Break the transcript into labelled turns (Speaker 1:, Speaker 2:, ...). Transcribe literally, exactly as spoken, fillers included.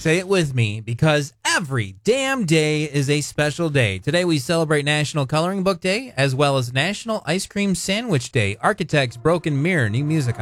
Speaker 1: say it with me, because every damn day is a special day. Today we celebrate National Coloring Book Day, as well as National Ice Cream Sandwich Day. Architects, Broken Mirror, new music